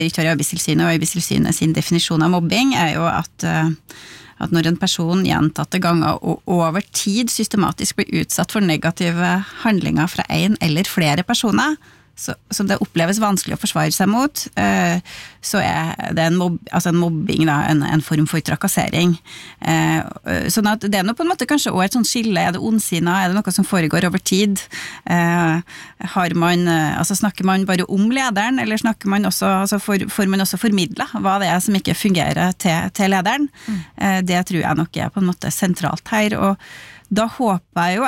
direktør i Arbeidstilsynet, og Arbeidstilsynet sin definisjon av mobbing jo at når en person gjentatte ganger og over tid systematisk blir utsatt for negative handlinger fra en eller flere personer, som det oppleves vanskelig å forsvare seg mot, så det en mobbing, da, en form for trakassering. Sånn at det noe på en måte kanskje også et sånt skille, det ondsinnet, det noe som foregår over tid? Snakker man bare om lederen, eller snakker man også, får man også formidlet hva det som ikke fungerer til lederen? Det tror jeg nok på en måte sentralt her, og da håper jeg jo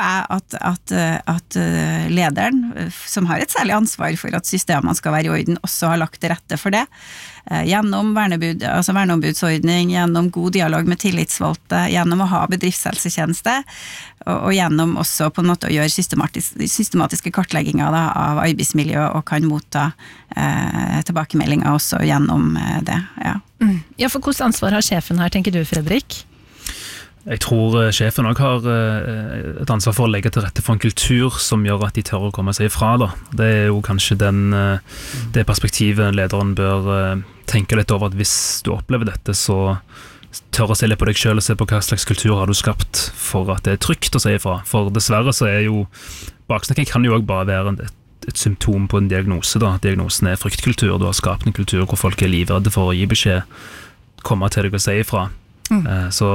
at lederen, som har et særlig ansvar for at systemene skal være i orden, også har lagt til rette for det, gjennom verneombudsordning, gjennom god dialog med tillitsvalgte, gjennom å ha bedriftshelsetjeneste, og gjennom også på en måte å gjøre systematiske kartlegginger da, av arbeidsmiljø, og kan motta tilbakemeldinger også gjennom det. Ja, for hvordan ansvar har sjefen her, tenker du, Fredrik? Jeg tror sjefen også har et ansvar for å legge til rette for en kultur som gjør at de tør å komme seg ifra. Da. Det jo kanskje det perspektivet lederen bør tenke litt over, at hvis du opplever dette, så tør å se litt på deg selv og se på hva slags kultur har du skapt for at det trygt å si ifra. For dessverre så jo baksnakking kan jo også bare være et symptom på en diagnose. Da. Diagnosen fryktkultur, du har skapt en kultur hvor folk livredde for å gi beskjed, komme til deg og si ifra. Så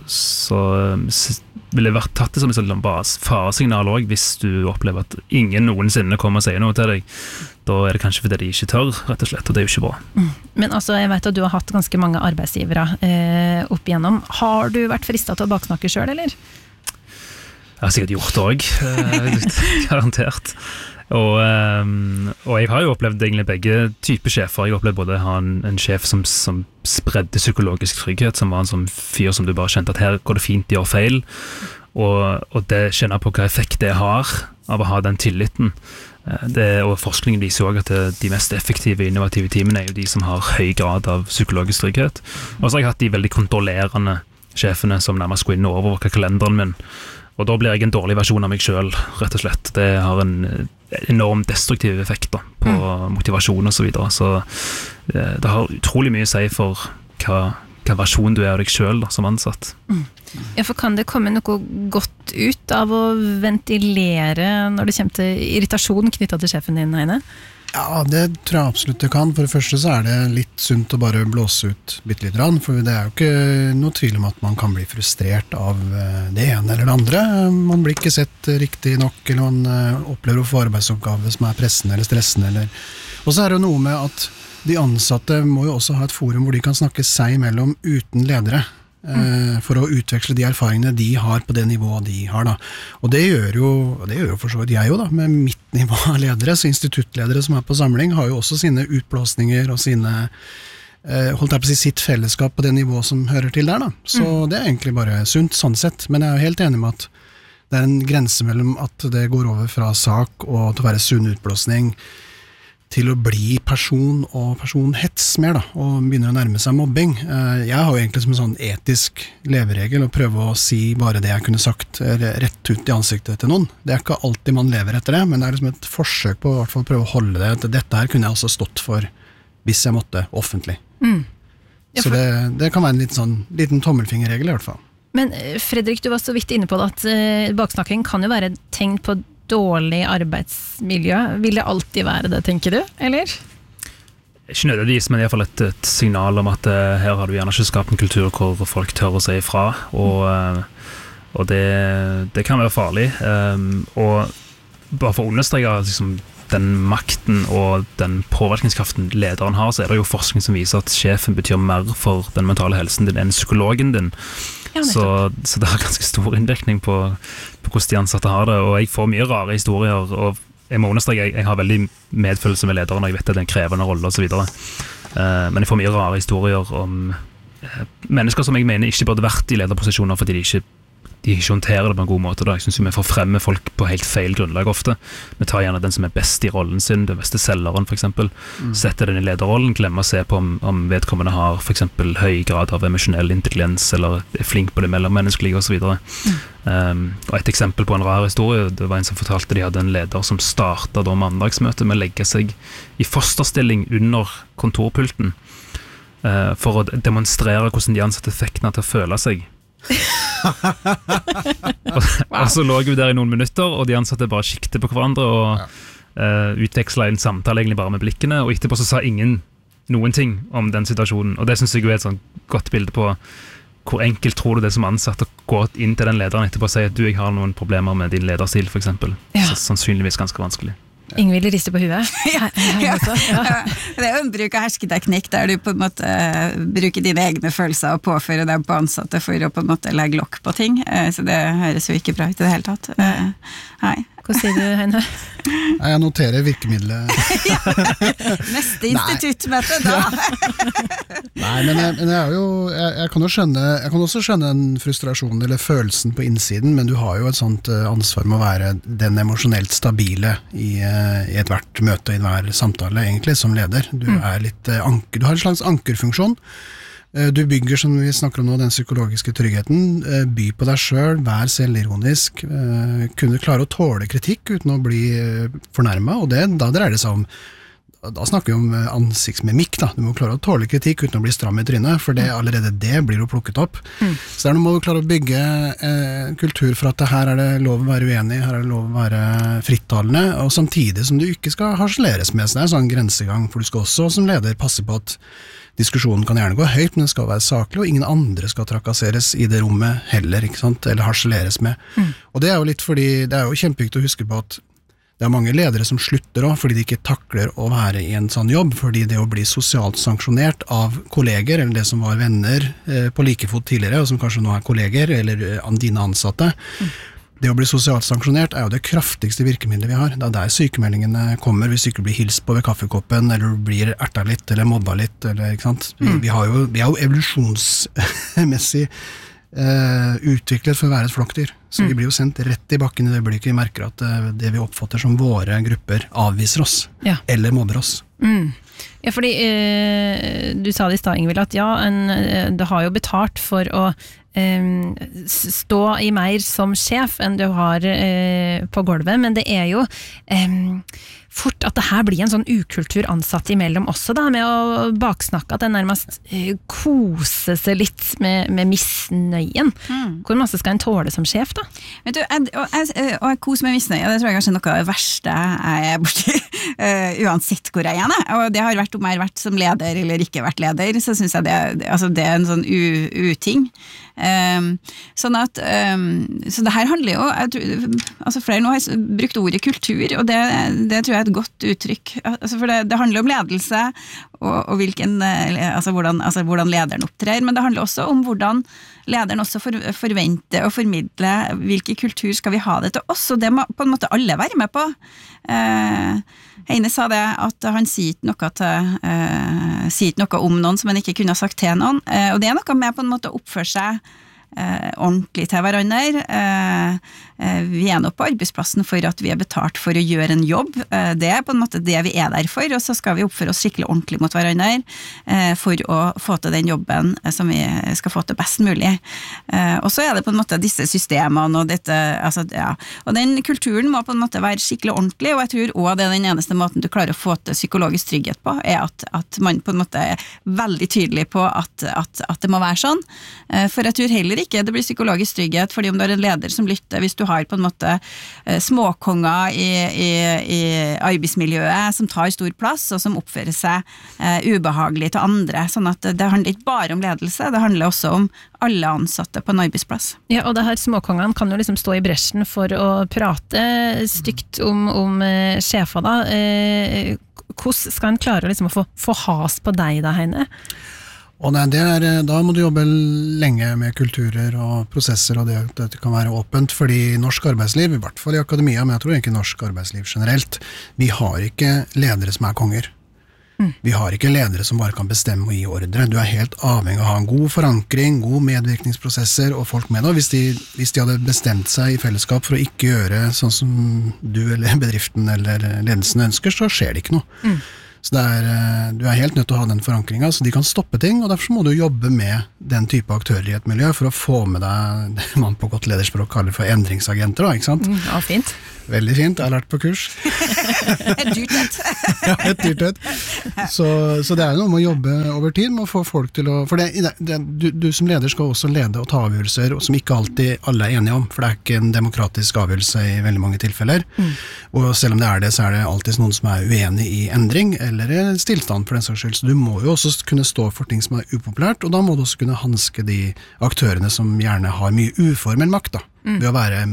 vil det vært tatt det som et sånn faresignal også, hvis du opplever at ingen noensinne kommer og sier noe til deg. Da det kanskje fordi de ikke tør, rett og slett, og det jo ikke bra. Men altså, jeg vet at du har hatt ganske mange arbeidsgivere opp igjennom. Har du vært fristet til å baksnakke selv, eller? Jeg har sikkert gjort det også, garantert. Og jeg har jo opplevd egentlig begge typer sjefer. Jeg har opplevd både å ha en sjef som spredde psykologisk trygghet, som var en sånn fyr som du bare kjente at her går det fint, de gjør feil, og det kjenner på hva effekt det har av å ha den tilliten. Og forskningen viser jo også at de mest effektive innovative teamene jo de som har høy grad av psykologisk trygghet. Og så har jeg hatt de veldig kontrollerende sjefene som nærmest går inn og overvåker kalenderen min. Og da blir jeg en dårlig versjon av meg selv, rett og slett. Det har en enorm destruktiv effekt da, på motivasjon og så videre. Så det har utrolig mye å si for hva versjon du av deg selv da, som ansatt. Ja, for kan det komme noe godt ut av å ventilere når det kommer til irritasjon knyttet til sjefen din, Heine? Ja, det tror jeg absolutt det kan. For det første så det litt sunt å bare blåse ut bitte litt rann, for det jo ikke noe tvil om at man kan bli frustrert av det ene eller det andre. Man blir ikke sett riktig nok, eller man opplever å få arbeidsoppgaver som pressende eller stressende. Og så det jo noe med at de ansatte må jo også ha et forum hvor de kan snakke seg imellom uten ledere. For å utveksle de erfaringene de har på det nivået de har da. Og det gjør jo for så vidt jeg jo da, med mitt nivå av ledere, så instituttledere som på samling har jo også sine utblåsninger og sine, holdt jeg på å si, sitt fellesskap på det nivået som hører til der da. Så det egentlig bare sunt sånn sett, men jeg jo helt enig med at det en grense mellom at det går over fra sak og til å være sunn utblåsning til å bli person og personhets mer da, og begynner å nærme seg mobbing. Jeg har jo egentlig som en sånn etisk leveregel å prøve å si bare det jeg kunne sagt rett ut i ansiktet til noen. Det ikke alltid man lever etter det, men det liksom et forsøk på å i hvert fall prøve å holde det. Dette her kunne jeg også stått for hvis jeg måtte offentlig. Ja, så det kan være en liten tommelfingerregel i hvert fall. Men Fredrik, du var så vidt inne på det at baksnakking kan jo være et tegn på dårlig arbeidsmiljø. Vil det alltid være det, tenker du, eller? Ikke nødvendigvis, men i hvert fall et signal om at her har du gjerne ikke skapt en kultur hvor folk tør å si ifra, og det kan være farlig. Og bare for å understreke liksom, den makten og den påvirkningskraften lederen har, så det jo forskning som viser at sjefen betyr mer for den mentale helsen din enn psykologen din. Så det har ganske stor innvirkning på hvordan de ansatte har det, og jeg får mye rare historier, og jeg må understreke, jeg har veldig medfølelse med lederen, og jeg vet at det en krevende rolle og så videre. Men jeg får mye rare historier om mennesker som jeg mener ikke burde vært i lederposisjoner fordi de ikke de ikke håndterer det på en god måte. Da. Jeg synes jo vi forfremmer folk på helt feil grunnlag ofte. Vi tar gjerne den som best i rollen sin, den beste selgeren for eksempel. Setter den i lederrollen, glemmer å se på om vedkommende har for eksempel høy grad av emosjonell intelligens, eller er flink på det mellommenneskelige og så videre. Og et eksempel på en rar historie, det var en som fortalte de hadde en leder som startet da mandagsmøtet med å legge seg i fosterstilling under kontorpulten, for å demonstrere hvordan de ansatte fikk den til å føle seg. Og så lå vi der i noen minutter, og de ansatte bare kikket på hverandre og utvekslet en samtale egentlig bare med blikkene, og etterpå så sa ingen noen ting om den situasjonen. Og det synes jeg er et sånn godt bilde på hvor enkelt tror du det som ansatt å gå inn til den lederen etterpå og si at jeg har noen problemer med din lederstil for eksempel. Så sannsynligvis ganske vanskelig. Ingvild rister på huet. Det er en bruk av hersketeknikk der du på en måte bruker dine egne følelser og påfører dem på ansatte for å på en måte legge lokk på ting, så det høres jo ikke bra ut i det hele tatt. Nei. Hva sier du, Heine? Jeg noterer virkemidlet. Neste instituttmøte da. Nei, men jeg kan også skjønne en frustrasjon eller følelsen på innsiden, men du har jo et sånt ansvar med å være den emosjonelt stabile i et hvert møte, i hver samtale egentlig, som leder. Du har en slags ankerfunksjon. Du bygger, som vi snakker om nå, den psykologiske tryggheten, by på deg selv, vær selvironisk, kunne klare å tåle kritikk uten å bli fornærmet, og da dreier det seg om, da snakker vi om ansiktsmimikk da, du må klare å tåle kritikk uten å bli stram i trynet, for allerede det blir jo plukket opp. Så der må du klare å bygge kultur for at her er det lov å være uenig, her er det lov å være frittalende, og samtidig som du ikke skal harseleres med, så det er en sånn grensegang, for du skal også som leder passe på at diskusjonen kan gjerne gå høyt, men det skal være saklig, og ingen andre skal trakasseres i det rommet heller, ikke sant? Eller harseleres med. Og det er jo litt fordi, det er jo kjempeviktig å huske på at det er mange ledere som slutter også, fordi de ikke takler å være i en sånn jobb, fordi det å bli sosialt sanksjonert av kolleger, eller det som var venner på like fot tidligere, og som kanskje nå er kolleger, eller dine ansatte, det å bli sosialt sanksjonert er jo det kraftigste virkemidlet vi har. Det er der sykemeldingene kommer, hvis du ikke blir hilst på ved kaffekoppen, eller du blir ertet litt, eller mobba litt, eller, ikke sant? Vi er jo evolusjonsmessig utviklet for å være et flokkdyr. Så vi blir jo sendt rett i bakken i det øyeblikket vi merker at det vi oppfatter som våre grupper avviser oss, eller mobber oss. Ja, fordi du sa det i stad, Ingvild, at det har jo betalt for å stå i mer som sjef enn du har på gulvet, men det er jo fort at det her blir en sånn ukultur ansatt imellom også da, med å baksnakke at det nærmest kose seg litt med misnøyen. Hvor masse skal en tåle som sjef da? Vet du, jeg koser med misnøye, det tror jeg kanskje er noe av det verste jeg er borti, uansett hvor jeg er, og det har vært om jeg har vært som leder eller ikke vært leder, så synes jeg det er en sånn uting. Sånn at så det her handler jo flere nå har brukt ordet kultur, og det tror jeg er et godt uttrykk, for det handler om ledelse og hvordan lederen opptrer, men det handler også om hvordan lederen også forventer og formidler hvilken kultur skal vi ha det til oss, og det må på en måte alle være med på. Heine sa det at han sier ikke noe om noen som han ikke kunne ha sagt til noen, og det er noe med på en måte å oppføre seg ordentlig til hverandre. Vi er nå på arbeidsplassen for at vi er betalt for å gjøre en jobb. Det er på en måte det vi er der for, og så skal vi oppføre oss skikkelig ordentlig mot hverandre for å få til den jobben som vi skal få til best mulig. Og så er det på en måte disse systemene og dette, og den kulturen må på en måte være skikkelig ordentlig, og jeg tror også det er den eneste måten du klarer å få til psykologisk trygghet på, er at man på en måte er veldig tydelig på at det må være sånn. For jeg tror heller ikke det blir psykologisk trygghet, fordi om du har en leder som lytter, hvis du har på en måte småkonger i arbeidsmiljøet som tar stor plass, og som oppfører seg ubehagelig til andre, sånn at det handler ikke bare om ledelse, det handler også om alle ansatte på en arbeidsplass. Ja, og det her småkongene kan jo liksom stå i bresjen for å prate stygt om sjefer da. Hvordan skal en klare liksom å få has på deg da, Heine? Og da må du jobbe lenge med kulturer og prosesser, og det kan være åpent, fordi norsk arbeidsliv, i hvert fall i akademia, men jeg tror ikke norsk arbeidsliv generelt, vi har ikke ledere som er konger. Vi har ikke ledere som bare kan bestemme og gi ordre. Du helt avhengig av å ha en god forankring, gode medvirkningsprosesser og folk med deg. Hvis de hadde bestemt seg i fellesskap for å ikke gjøre sånn som du eller bedriften eller ledelsen ønsker, så skjer det ikke noe. Så du helt nødt til å ha den forankringen, så de kan stoppe ting, og derfor må du jobbe med den type aktører i et miljø for å få med deg det man på godt lederspråk kaller for endringsagenter, da, ikke sant? Ja, fint. Veldig fint, jeg har lært på kurs. Et dyrt et. Ja, et dyrt et. Så det noe med å jobbe over tid, med å få folk til å... For du som leder skal også lede og ta avgjørelser, som ikke alltid alle enige om, for det ikke en demokratisk avgjørelse i veldig mange tilfeller. Og selv om det, så det alltid noen som uenig i endring, eller stillstand for den saks skyld. Så du må jo også kunne stå for ting som upopulært, og da må du også kunne hanske de aktørene som gjerne har mye uformell makt, da. Ved å være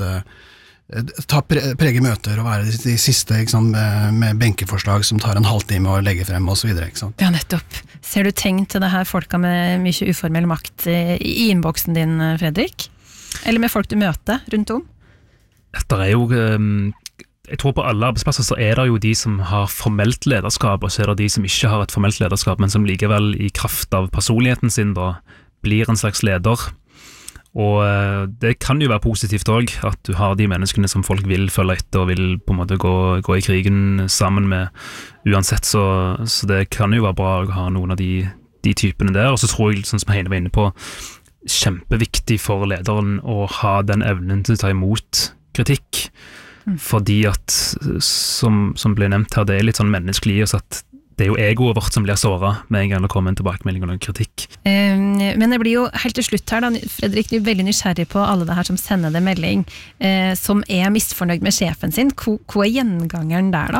prege møter og være de siste, ikke sant, med benkeforslag som tar en halvtime å legge frem og så videre, ikke sant? Ja, nettopp. Ser du tegn til det her folka med mye uformell makt i innboksen din, Fredrik? Eller med folk du møter rundt om? Det jo jeg tror på alle arbeidsplasser så det jo de som har formelt lederskap, og så det de som ikke har et formelt lederskap, men som likevel i kraft av personligheten sin da blir en slags leder. Og det kan jo være positivt også, at du har de menneskene som folk vil følge etter og vil på en måte gå i krigen sammen med uansett, så det kan jo være bra å ha noen av de typene der. Og så tror jeg, sånn som Heine var inne på, kjempeviktig for lederen å ha den evnen til å ta imot kritikk, fordi at, som ble nevnt her, det litt sånn menneskelig og at det jo egoet vårt som blir såret med en gang det kommer en tilbakemelding og en kritikk. Men det blir jo helt til slutt her da, Fredrik, du veldig nysgjerrig på alle det her som sender deg melding, som misfornøyd med sjefen sin. Hva gjengangeren der da?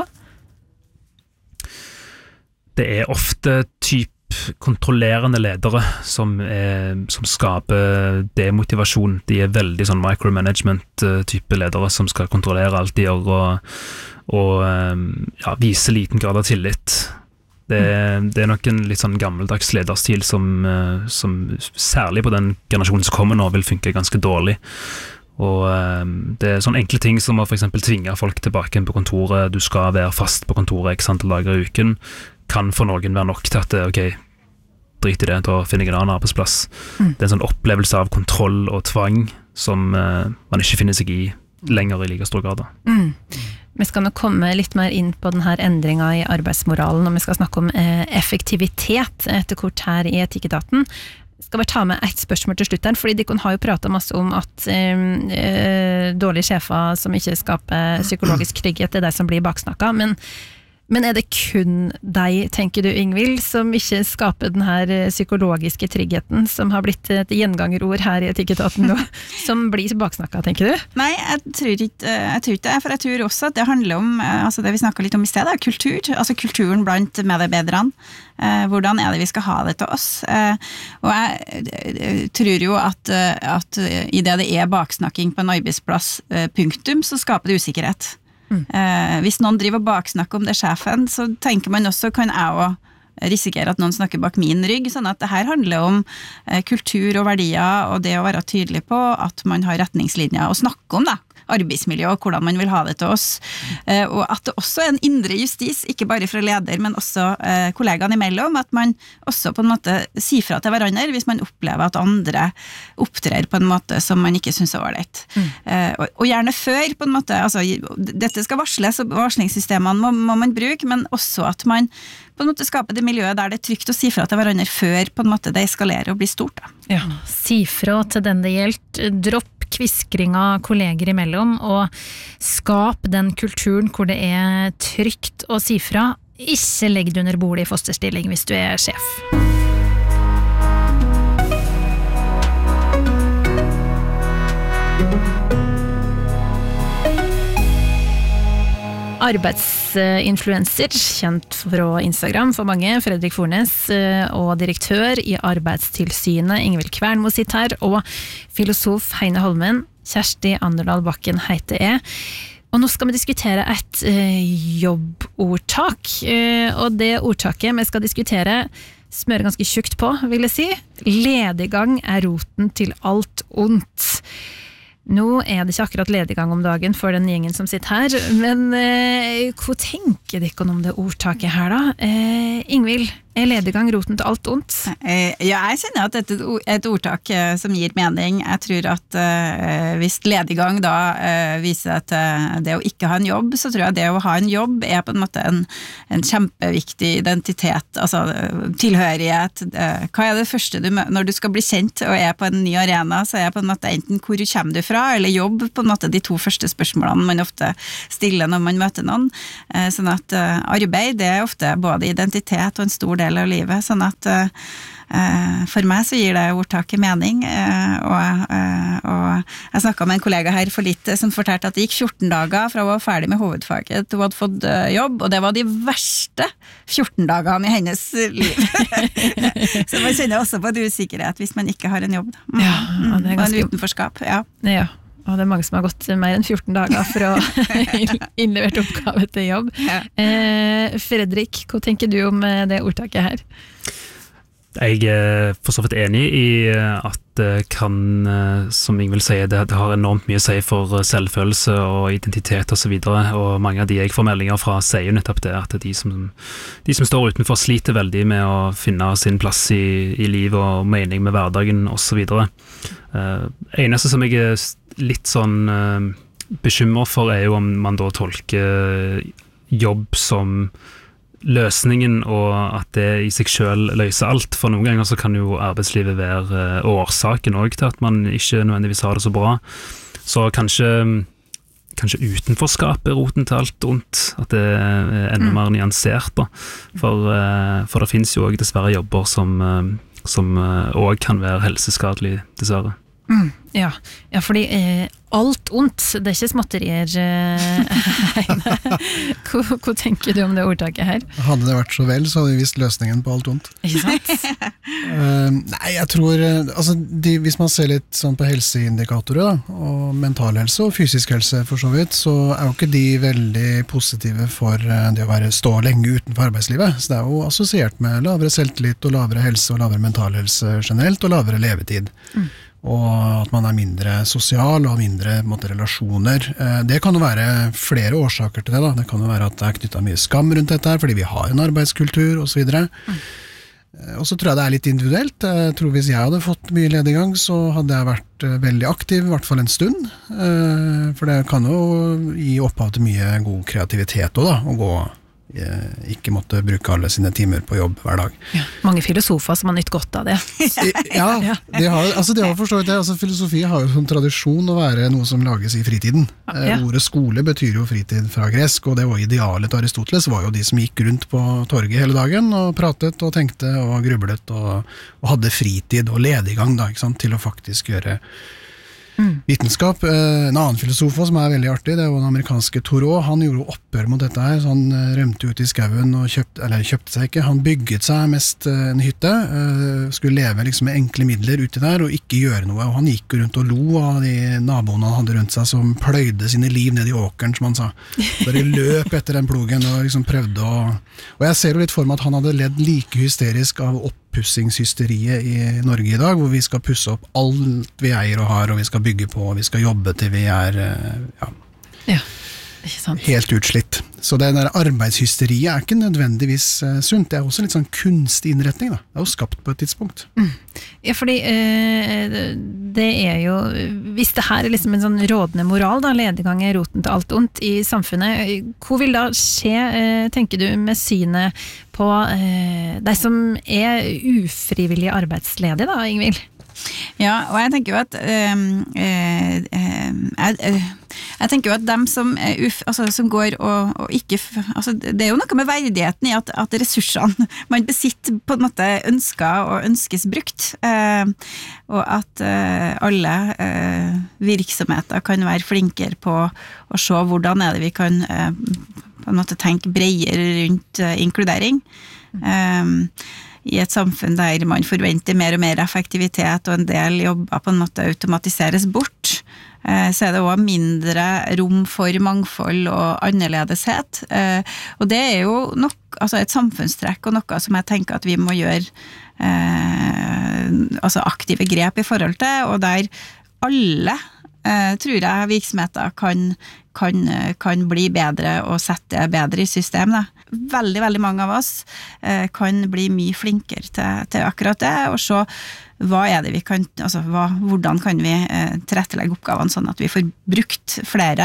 Det ofte kontrollerende ledere som skaper demotivasjon. De veldig sånn micromanagement-type ledere som skal kontrollere alt de gjør og vise liten grad av tillit. Det nok en litt sånn gammeldags lederstil som særlig på den generasjonen som kommer nå vil funke ganske dårlig. Og det sånne enkle ting som å for eksempel tvinge folk tilbake på kontoret, du skal være fast på kontoret x antall dager i uken, kan for noen være nok til at ok, drit i det, da finner jeg en annen arbeidsplass. Det en sånn opplevelse av kontroll og tvang som man ikke finner seg i lenger i like stor grad. Vi skal nå komme litt mer inn på denne endringen i arbeidsmoralen, og vi skal snakke om effektivitet etter kort her i Etikketaten. Jeg skal bare ta med et spørsmål til slutt her, fordi de har jo pratet masse om at dårlige sjefer som ikke skaper psykologisk trygghet, det de som blir baksnakket, men det kun deg, tenker du, Ingvild, som ikke skaper den her psykologiske tryggheten, som har blitt et gjengangerord her i Etikketaten nå, som blir baksnakket, tenker du? Nei, jeg tror ikke det, for jeg tror også at det handler om, altså det vi snakket litt om i stedet, kultur, altså kulturen blant medarbeiderne. Hvordan det vi skal ha det til oss? Og jeg tror jo at i det baksnakking på en arbeidsplass, punktum, så skaper det usikkerhet. Hvis noen driver og baksnakker om det sjefen, så tenker man også, kan jeg også risikere at noen snakker bak min rygg, sånn at det her handler om kultur og verdier, og det å være tydelig på at man har retningslinjer og snakke om det, arbeidsmiljø og hvordan man vil ha det til oss, og at det også en indre justis, ikke bare fra leder, men også kollegaene imellom, at man også på en måte sier fra til hverandre hvis man opplever at andre opptrer på en måte som man ikke synes ålreit. Og gjerne før, på en måte, altså dette skal varsles, og varslingssystemene må man bruke, men også at man på en måte skaper det miljøet der det trygt å si fra til hverandre før på en måte det eskalerer og blir stort. Da. Ja. Si fra til den det gjelder, dropp kviskringa kolleger imellom, og skap den kulturen hvor det trygt å si fra. Ikke legg deg under bordet i fosterstilling hvis du sjef. Arbeidsinfluencer, kjent fra Instagram for mange, Fredrik Fornes, og direktør i Arbeidstilsynet, Ingvild Kvernmo sitt her, og filosof Heine Holmen, Kjersti Anderdal Bakken heter jeg. Og nå skal vi diskutere et jobbordtak, og det ordtaket vi skal diskutere smører ganske tjukt på, vil jeg si. Lediggang roten til alt ondt. Nå det ikke akkurat lediggang om dagen for den gjengen som sitter her, men hva tenker dere om det ordtaket her da? Ingvild, lediggang roten til alt ondt? Ja, jeg kjenner at dette et ordtak som gir mening. Jeg tror at hvis lediggang da viser at det å ikke ha en jobb, så tror jeg det å ha en jobb på en måte en kjempeviktig identitet, altså tilhørighet. Hva det første når du skal bli kjent og på en ny arena, så på en måte enten hvor kommer du fra, eller jobb, på en måte de to første spørsmålene man ofte stiller når man møter noen. Sånn at arbeid, det ofte både identitet og en stor del av livet, sånn at for meg så gir det ordtaket mening, og jeg snakket med en kollega her for litt som fortalte at det gikk 14 dager fra hun var ferdig med hovedfaget til hun hadde fått jobb, og det var de verste 14 dagene i hennes liv. Så man kjenner også på en usikkerhet hvis man ikke har en jobb. Ja, det og en utenforskap, ja. Ja. Og det mange som har gått mer enn 14 dager for å innlevert oppgave til jobb. Ja. Fredrik, hva tenker du om det ordtaket her? Jeg for så vidt enig i at det kan, som Ingvild sier, det har enormt mye å si for selvfølelse og identitet og så videre, og mange av de jeg får meldinger fra sier jo nettopp det, at de som står utenfor sliter veldig med å finne sin plass i livet og mening med hverdagen og så videre. Eneste som jeg litt sånn bekymret for jo om man da tolker jobb som løsningen, og at det i seg selv løser alt. For noen ganger så kan jo arbeidslivet være årsaken også til at man ikke nødvendigvis har det så bra. Så kanskje utenforskap roten til alt ondt, at det enda mer nyansert da. For det finnes jo også dessverre jobber som også kan være helseskadelig, dessverre. Ja, fordi alt ondt, det ikke småtterier. Hva tenker du om det ordtaket her? Hadde det vært så vel, så hadde vi visst løsningen på alt ondt. Ikke sant? Nei, jeg tror, altså, hvis man ser litt sånn på helseindikatorer da, og mental helse og fysisk helse for så vidt, så jo ikke de veldig positive for det å stå lenge utenfor arbeidslivet. Så det jo assosiert med lavere selvtillit og lavere helse og lavere mental helse generelt, og lavere levetid. Og at man mindre sosial og har mindre relasjoner. Det kan jo være flere årsaker til det da. Det kan jo være at det knyttet mye skam rundt dette her, fordi vi har en arbeidskultur og så videre. Og så tror jeg det litt individuelt. Jeg tror hvis jeg hadde fått mye lediggang, så hadde jeg vært veldig aktiv, i hvert fall en stund. For det kan jo gi opphav til mye god kreativitet også da, å gå ikke måtte bruke alle sine timer på jobb hver dag. Ja, mange filosofer som har nytt godt av det. Ja, de har forstått det. Altså, filosofi har jo som tradisjon å være noe som lages i fritiden. Ja. Ordet skole betyr jo fritid fra gresk, og det var idealet til Aristoteles, var jo de som gikk rundt på torget hele dagen og pratet og tenkte og grublet og hadde fritid og lediggang da, ikke sant, til å faktisk gjøre vitenskap. En annen filosof som veldig artig, det var den amerikanske Thoreau. Han gjorde opprør mot dette her, så han rømte ut i skauen og kjøpte seg ikke. Han bygget seg mest en hytte, skulle leve liksom med enkle midler uti der og ikke gjøre noe. Og han gikk rundt og lo av de naboene han hadde rundt seg som pløyde sine liv ned i åkeren, som han sa. Så de løp etter den plogen og liksom prøvde å... Og jeg ser jo litt for meg at han hadde ledd like hysterisk av oppussingshysteriet i Norge i dag, hvor vi skal pusse opp alt vi eier og har, og vi skal bygge på, og vi skal jobbe til vi ikke sant. Helt utslitt. Så det der arbeidshysteriet ikke nødvendigvis sunt. Det også litt sånn kunstig innretning da. Det jo skapt på et tidspunkt. Ja, fordi det jo, hvis det her liksom en sånn rådende moral da, lediggang roten til alt ondt i samfunnet, hva vil da skje, tenker du, med synet på de som ufrivillig arbeidsledige da, Ingvild? Ja, og jeg tenker jo at jeg tenker jo at dem som, som går og ikke, det jo noe med verdigheten i at ressursene man besitter på en måte ønsker og ønskes brukt, og at alle virksomheter kan være flinkere på å se hvordan det vi kan på en måte tenke bredere rundt inkludering. I et samfunn der man forventer mer og mer effektivitet og en del jobber på en måte automatiseres bort, så det også mindre rom for mangfold og annerledeshet. Og det jo nok, et samfunnstrekk og noe som jeg tenker at vi må gjøre aktive grep i forhold til, og der alle tror jeg virksomheter kan bli bedre og sette det bedre i system. Da. Veldig, veldig mange av oss kan bli mye flinkere til akkurat det, og så hva det vi kan, altså hvordan kan vi tilrettelegge oppgavene sånn at vi får brukt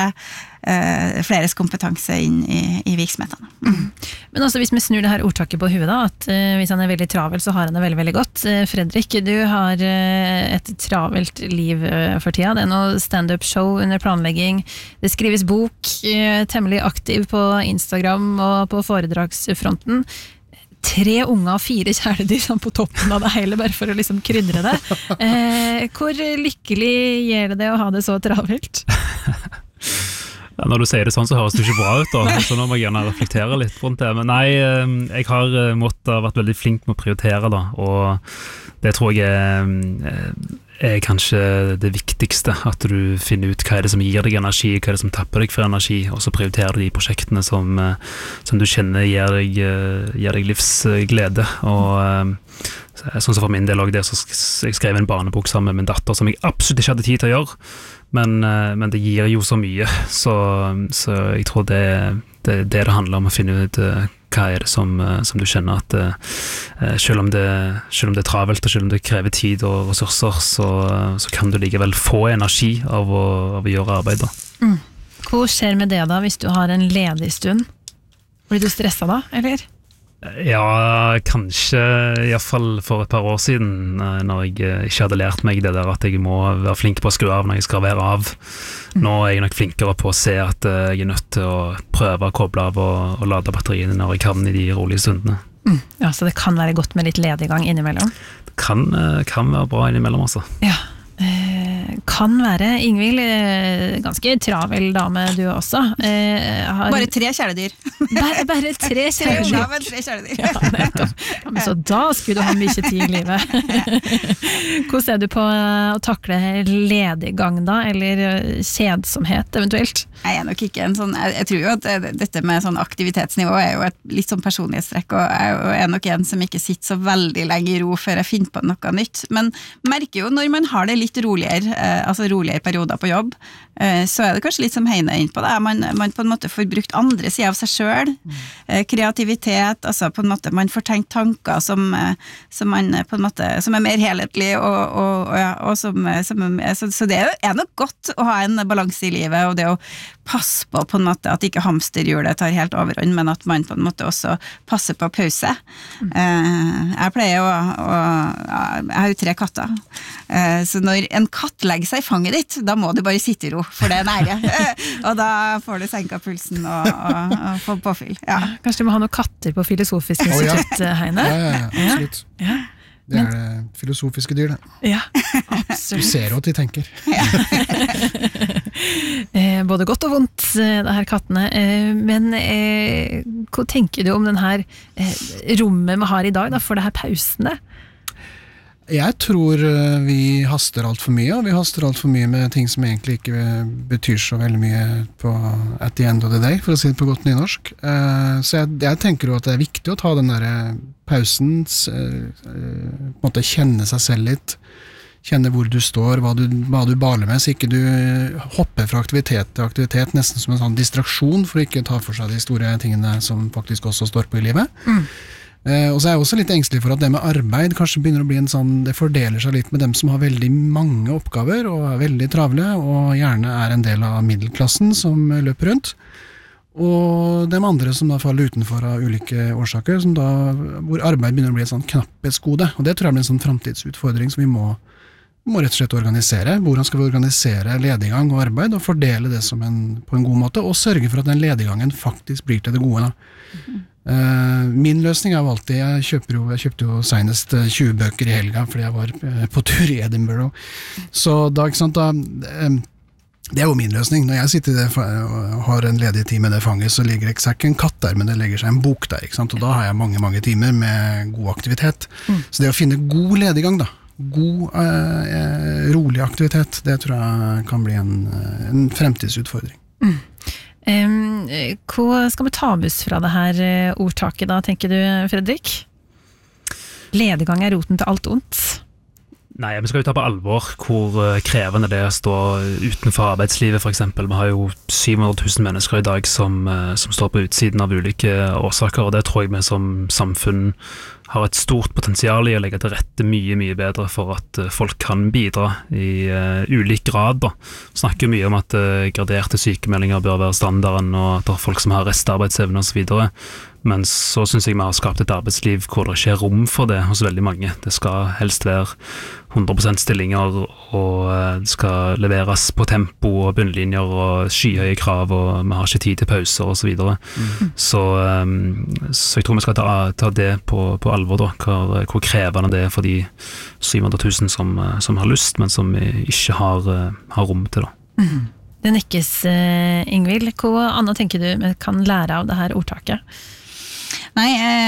fleres kompetanse inn i virksomhetene. Men også hvis vi snur det her ordtaket på huet da, at hvis han veldig travel, så har han det veldig, veldig godt. Fredrik, du har et travelt liv for tida. Det noe stand-up-show under planlegging. Det skrives bok, temmelig aktiv på Instagram og på foredragsfronten. 3 unger og 4 kjæledyr på toppen av det hele, bare for å liksom krydre det. Hvor lykkelig gjør det å ha det så travelt? Ja, når du sier det sånn, så høres det ikke bra ut, da. Så nå må jeg gjerne reflektere litt rundt det. Men nei, jeg har vært veldig flink med å prioritere, da, og det tror jeg er kanskje det viktigste, at du finner ut hva det som gir deg energi, hva det som tapper deg for energi, og så prioriterer du de prosjektene som du kjenner gir deg livsglede. Og sånn som for min del også det, så jeg skrev en barnebok sammen med min datter, som jeg absolutt ikke hadde tid til å gjøre, men det gir jo så mye, så jeg tror det handler om å finne ut hva det som du kjenner at selv om det er travelt, og selv om det krever tid og ressurser, så kan du likevel få energi av å gjøre arbeid da. Hva skjer med det da, hvis du har en ledig stund? Blir du stresset da, eller? Ja, kanskje i hvert fall for et par år siden, når jeg ikke hadde lært meg det der at jeg må være flink på å skru av når jeg skal være av. Nå er jeg nok flinkere på å se at jeg er nødt til å prøve å koble av og lade batteriene når jeg kan i de rolige stundene. Ja, så det kan være godt med litt lediggang innimellom? Det kan være bra innimellom, altså. Ja, kan være. Ingvild, ganske travel dame du også. Bare 3 kjæledyr. Bare 3 kjæledyr? Ja, men 3 kjæledyr. Ja, men så da skulle du ha mye tid i livet. Hvordan ser du på å takle lediggang da, eller kjedsomhet eventuelt? Jeg nok ikke en sånn, jeg tror jo at dette med sånn aktivitetsnivå er jo et litt sånn personlighetstrekk, og jeg er nok en som ikke sitter så veldig lenge i ro før jeg finner på noe nytt, men merker jo når man har det litt roligere, altså roligere perioder på jobb, så er det kanskje litt som Heine inn på det, man på en måte får brukt andre sider av seg selv, kreativitet, altså på en måte man får tenkt tanker som man på en måte, som er mer helhetlig, og så det er nok godt å ha en balanse i livet, og det å passe på en måte at ikke hamsterhjulet tar helt overhånd, men at man på en måte også passer på pause. Jeg pleier jeg har jo 3 katter, så når en katt legger seg i fanget ditt, da må du bare sitte i ro, for det er nære, og da får du senket pulsen og få påfyll. Ja. Kanskje du må ha noen katter på Filosofisk institutt, Heine? Ja, absolutt. Ja. Det er det filosofiske dyr, det. Ja, absolutt. Du ser jo at de tenker. Både godt og vondt, det her kattene. Men hva tenker du om den her rommet vi har i dag, da, for det her pausene? Jeg tror vi haster alt for mye, og vi haster alt for mye med ting som egentlig ikke betyr så veldig mye på at the end of the day, for å si det på godt nynorsk. Så jeg tenker jo at det er viktig å ta den der pausen, på en måte kjenne seg selv litt, kjenne hvor du står, hva du baler med, så ikke du hopper fra aktivitet til aktivitet, nesten som en sånn distraksjon, for å ikke ta for seg de store tingene som faktisk også står på i livet. Og så er jeg også litt engstelig for at det med arbeid kanskje begynner å bli en sånn, det fordeler seg litt med dem som har veldig mange oppgaver og er veldig travle, og gjerne er en del av middelklassen som løper rundt, og dem andre som da faller utenfor av ulike årsaker, hvor arbeid begynner å bli et sånn knapphetsgode, og det tror jeg blir en sånn fremtidsutfordring som vi må rett og slett organisere. Hvordan skal vi organisere lediggang og arbeid, og fordele det på en god måte, og sørge for at den lediggangen faktisk blir til det gode da. Min løsning er jo alltid, jeg kjøpte jo senest 20 bøker i helga fordi jeg var på tur i Edinburgh, så da, ikke sant, det er jo min løsning. Når jeg sitter og har en ledig tid med det fanget, så ligger det ikke en katt der, men det legger seg en bok der, ikke sant? Og da har jeg mange timer med god aktivitet. Så det å finne god lediggang da, god, rolig aktivitet, det tror jeg kan bli en fremtidsutfordring. Hva skal vi ta buss fra det her ordtaket da, tenker du, Fredrik? Lediggang er roten til alt ondt. Nei, vi skal jo ta på alvor hvor krevende det er å stå utenfor arbeidslivet, for eksempel. Vi har jo 700 000 mennesker i dag som står på utsiden av ulike årsaker, og det tror jeg vi som samfunn har et stort potensial i å legge til rette mye, mye bedre for at folk kan bidra i ulik grad. Da. Snakker mye om at graderte sykemeldinger bør være standarden, og at det er folk som har restarbeidsevne og så videre. Men så synes jeg vi har skapt et arbeidsliv hvor det ikke er rom for det hos veldig mange. Det skal helst være 100% stillinger, og det skal leveres på tempo og bunnlinjer og skyhøye krav, og vi har ikke tid til pauser og så videre. Så jeg tror vi skal ta det på alvor, da, hvor krevende det er for de 700 000 som har lyst, men som ikke har rom til det. Det nekkes, Ingvild. Hva annet tenker du kan lære av det her ordtaket? Nei,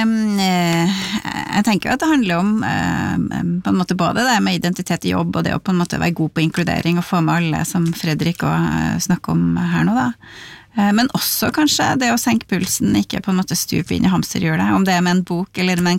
jeg tenker jo at det handler om på en måte både det med identitet i jobb og det å på en måte være god på inkludering og få med alle, som Fredrik også snakker om her nå da. Men også kanskje det å senke pulsen, ikke på en måte stupe inn i hamsterhjulet, om det er med en bok eller med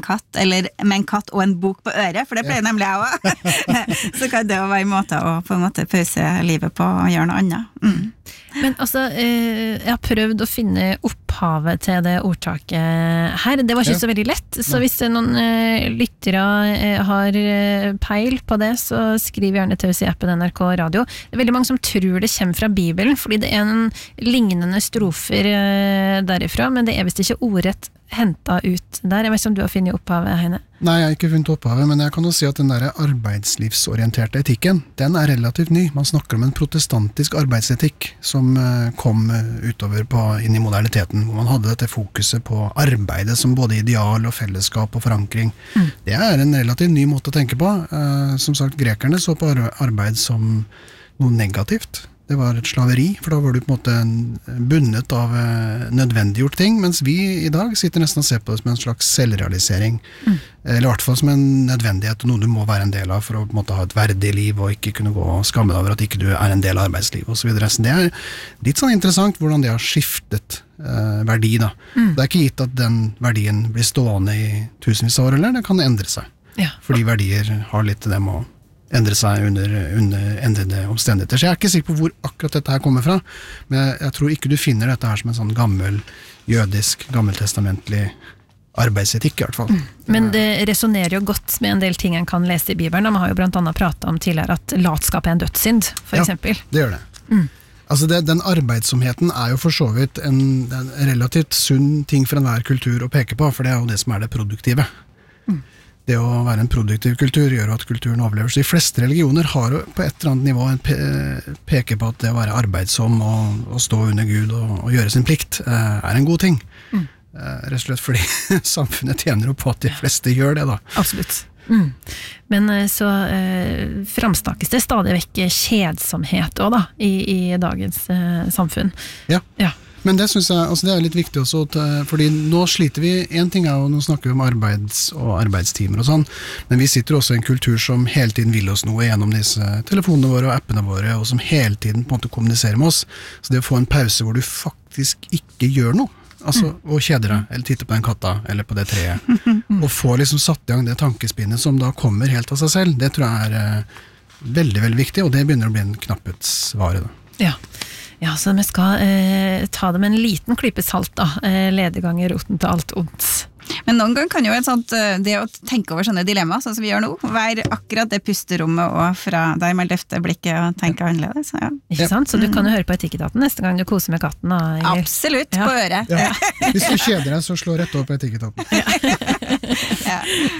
en katt og en bok på øret, for det pleier nemlig jeg også. Så kan det jo være en måte å på en måte pause livet på og gjøre noe annet. Men altså, jeg har prøvd å finne opphavet til det ordtaket her. Det var ikke så veldig lett, så hvis noen lyttere har peil på det, så skriv gjerne til oss i appen NRK Radio. Det er veldig mange som tror det kommer fra Bibelen, fordi det er en lignende strofer derifra, men det er visst ikke ordrett hentet ut der. Jeg vet ikke om du har funnet opphavet, Heine? Nei, jeg har ikke funnet opphavet, men jeg kan jo si at den der arbeidslivsorienterte etikken, den er relativt ny. Man snakker om en protestantisk arbeidsetikk som kom utover inn i moderniteten, hvor man hadde dette fokuset på arbeidet som både ideal og fellesskap og forankring. Det er en relativt ny måte å tenke på. Som sagt, grekerne så på arbeid som noe negativt. Det var et slaveri, for da var du på en måte bundet av nødvendiggjort ting, mens vi i dag sitter nesten og ser på det som en slags selvrealisering. Eller i hvert fall som en nødvendighet, og noe du må være en del av for å på en måte ha et verdig liv, og ikke kunne gå og skamme deg over at ikke du er en del av arbeidslivet, og så videre. Så det er litt sånn interessant hvordan det har skiftet verdi, da. Det er ikke gitt at den verdien blir stående i tusenvis av år, eller det kan endre seg. Ja. Fordi verdier har litt til dem å endre seg under endrede omstendigheter. Så jeg er ikke sikker på hvor akkurat dette her kommer fra, men jeg tror ikke du finner dette her som en sånn gammel, jødisk, gammeltestamentlig arbeidsetikk i hvert fall. Men det resonerer jo godt med en del ting en kan lese i Bibelen. Man har jo blant annet pratet om tidligere at latskap er en dødssynd, for eksempel. Ja, det gjør det. Altså den arbeidsomheten er jo for så vidt en relativt sunn ting for enhver kultur å peke på, for det er jo det som er det produktive. Det å være en produktiv kultur gjør at kulturen overlever. Så de fleste religioner har jo på et eller annet nivå peker på at det å være arbeidsom og stå under Gud og gjøre sin plikt er en god ting. Rett og slett fordi samfunnet tjener jo på at de fleste gjør det da. Absolutt. Men så framsnakkes det stadig vekk kjedsomhet også da, i dagens samfunn. Ja. Men det synes jeg, altså det er litt viktig også, fordi nå sliter vi, en ting er jo, nå snakker vi om og arbeidstimer og sånn, men vi sitter også i en kultur som hele tiden vil oss noe gjennom disse telefonene våre og appene våre, og som hele tiden på en måte kommuniserer med oss. Så det å få en pause hvor du faktisk ikke gjør noe, altså å kjede deg, eller titte på den katta, eller på det treet, og få liksom satt i gang det tankespinnet som da kommer helt av seg selv, det tror jeg er veldig, veldig viktig, og det begynner å bli en knapphetsvare da. Ja, så vi skal ta det med en liten klype salt da, ledegang i roten til alt ondt. Men noen gang kan jo det å tenke over sånne dilemmaer, sånn som vi gjør nå, være akkurat det pusterommet og fra der man løfter blikket og tenker annerledes. Ja. Ikke sant? Så du kan jo høre på Etikketaten neste gang du koser med katten. Da, absolutt, på øret. Ja. Hvis du kjeder deg, så slå rett opp på Etikketaten. Ja.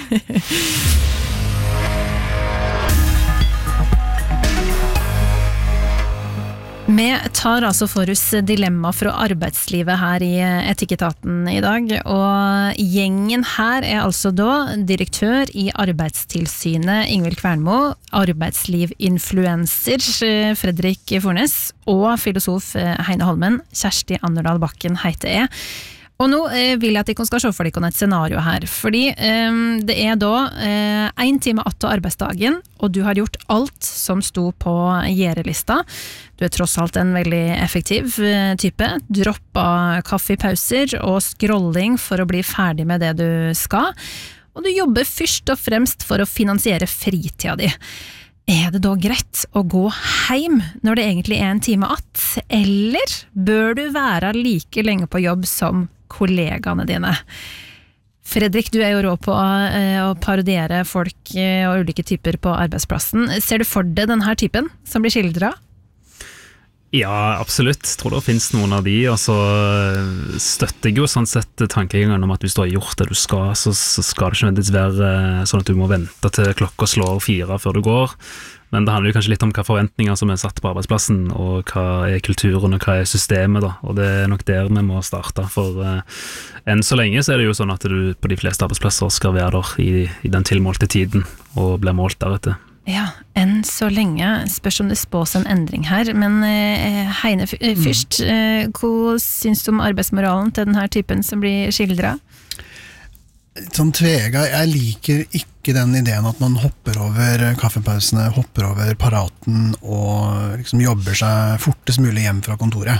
Vi tar altså for oss dilemma fra arbeidslivet her i Etikketaten i dag, og gjengen her er altså da direktør i Arbeidstilsynet Ingvild Kvernmo, arbeidslivsinfluencer Fredrik Fornes og filosof Heine Holmen, Kjersti Anderdal Bakken heter jeg. Og nå vil jeg at dere skal se for dere et scenario her, fordi det er da 1 time att arbeidsdagen, og du har gjort alt som sto på gjerdelista. Du er tross alt en veldig effektiv type, droppa kaffepauser og scrolling for å bli ferdig med det du skal. og du jobber først og fremst for å finansiere fritida di. Det da greit å gå hjem når det egentlig en time att, eller bør du være like lenge på jobb som kollegaene dine? Fredrik, du jo rå på å parodiere folk og ulike typer på arbeidsplassen. Ser du for deg denne typen som blir skildret? Ja, absolutt. Jeg tror det finnes noen av de, og så støtter jeg jo sånn sett tankegangen om at hvis du har gjort det du skal, så skal det ikke nødvendigvis være sånn at du må vente til klokka slår 4 før du går. Men det handler jo kanskje litt om hva forventninger som satt på arbeidsplassen, og hva kulturen, og hva systemet da. Og det nok der vi må starte, for enn så lenge så det jo sånn at du på de fleste arbeidsplasser skal være der i den tilmålte tiden, og bli målt deretter. Ja, enn så lenge spørs om det spås en endring her, men Heine først, hva synes du om arbeidsmoralen til denne typen som blir skildret? Sånn tvega, jeg liker ikke den ideen at man hopper over kaffepausene, hopper over paraten og liksom jobber seg fortest mulig hjem fra kontoret.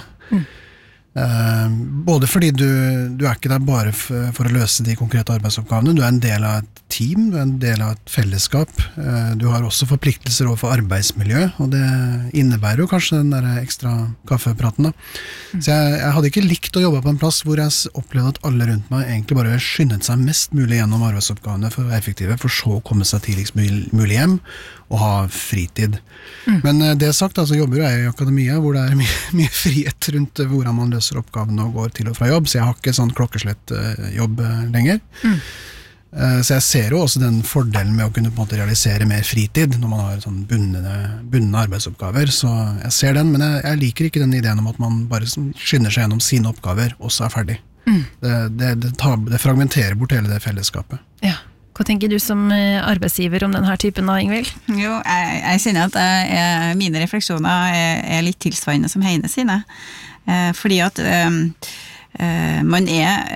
Både fordi du ikke der bare for å løse de konkrete arbeidsoppgavene, du en del av et team, du en del av et fellesskap, du har også forpliktelser overfor arbeidsmiljø, og det innebærer jo kanskje den der ekstra kaffepraten da. Så jeg hadde ikke likt å jobbe på en plass hvor jeg opplevde at alle rundt meg egentlig bare skyndet seg mest mulig gjennom arbeidsoppgavene for å være effektive, for så å komme seg tidligst mulig hjem og ha fritid. Men det sagt, altså jobber jeg i akademia hvor det mye frihet rundt hvordan man løser oppgavene og går til og fra jobb, så jeg har ikke sånn klokkeslett jobb lenger. Så jeg ser jo også den fordelen med å kunne på en måte realisere mer fritid når man har sånn bundne arbeidsoppgaver, så jeg ser den, men jeg liker ikke den ideen om at man bare skynder seg gjennom sine oppgaver og så ferdig. Det fragmenterer bort hele det fellesskapet. Ja. Hva tenker du som arbeidsgiver om denne typen da, Ingvild? Jo, jeg kjenner at mine refleksjoner litt tilsvarende som Heine sine. Fordi at man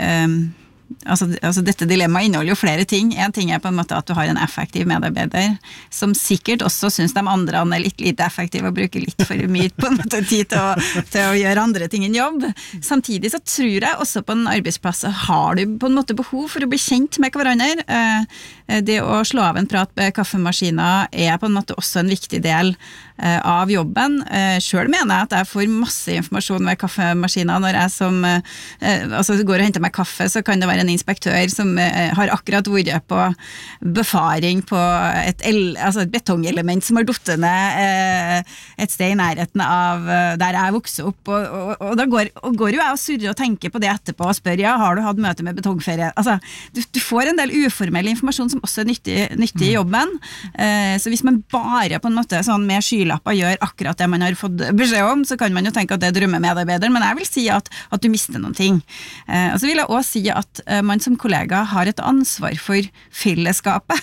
altså dette dilemmaet inneholder jo flere ting. En ting på en måte at du har en effektiv medarbeider, som sikkert også synes de andre litt lite effektive og bruker litt for mye på en måte tid til å gjøre andre ting enn jobb. Samtidig så tror jeg også på en arbeidsplass har du på en måte behov for å bli kjent med hverandre. Det å slå av en prat med kaffemaskiner på en måte også en viktig del av jobben. Selv mener jeg at jeg får masse informasjon ved kaffemaskiner når jeg går og henter meg kaffe, så kan det være en inspektør som har akkurat vært på befaring på et betongelement som har duttet ned et sted i nærheten av der jeg vokser opp, og da går jo jeg og surrer og tenker på det etterpå og spør, har du hatt møte med betongferie? Altså, du får en del uformell informasjon som også nyttig i jobben, så hvis man bare på en måte sånn med skylapper gjør akkurat det man har fått beskjed om, så kan man jo tenke at det drømmemedarbeider, men jeg vil si at du mister noen ting. Og så vil jeg også si at man som kollega har et ansvar for fellesskapet.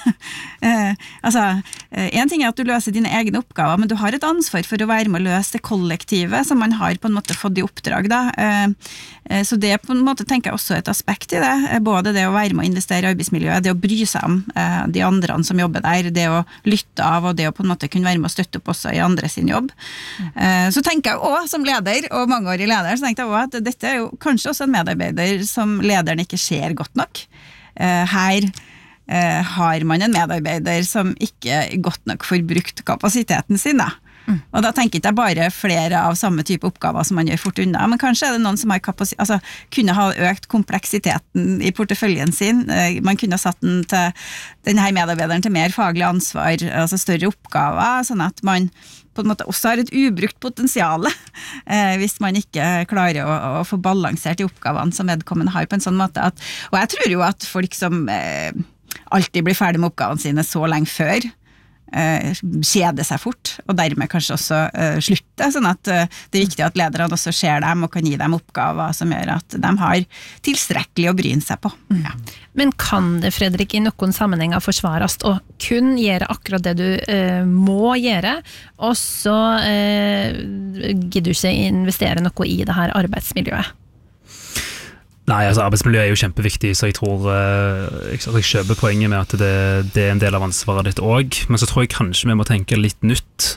En ting at du løser dine egne oppgaver, men du har et ansvar for å være med å løse det kollektivet som man har på en måte fått i oppdrag da. Så det på en måte tenker jeg også et aspekt i det, både det å være med å investere i arbeidsmiljøet, det å bry seg om de andre som jobber der, det å lytte av, og det å på en måte kunne være med å støtte opp også i andre sin jobb. Så tenker jeg også som leder, og mangeårig leder, så tenker jeg også at dette jo kanskje også en medarbeider som lederen ikke ser godt nok. Her har man en medarbeider som ikke godt nok får brukt kapasiteten sin da. Og da tenker ikke jeg bare flere av samme type oppgaver som man gjør fort unna, men kanskje det noen som har kunne ha økt kompleksiteten i porteføljen sin. Man kunne ha satt denne medarbeideren til mer faglig ansvar, altså større oppgaver, sånn at man på en måte også har et ubrukt potensial hvis man ikke klarer å få balansert de oppgavene som vedkommende har på en sånn måte og jeg tror jo at folk som alltid blir ferdig med oppgavene sine så lenge før kjede seg fort, og dermed kanskje også slutte, sånn at det er viktig at lederne også ser dem og kan gi dem oppgaver som gjør at de har tilstrekkelig å bryne seg på. Ja. Men kan det, Fredrik, i noen sammenhenger forsvares å kun gjøre akkurat det du må gjøre, og så gidder du ikke investere noe i det her arbeidsmiljøet? Nei, arbeidsmiljø jo kjempeviktig, så jeg tror jeg kjøper poenget med at det en del av ansvaret ditt også, men så tror jeg kanskje vi må tenke litt nytt